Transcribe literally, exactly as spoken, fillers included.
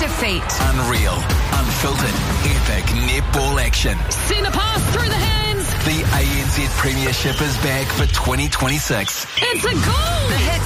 defeat. Unreal, unfiltered, epic netball action. Send a pass through the hands. The A N Z Premiership is back for twenty twenty-six. It's a goal. The hits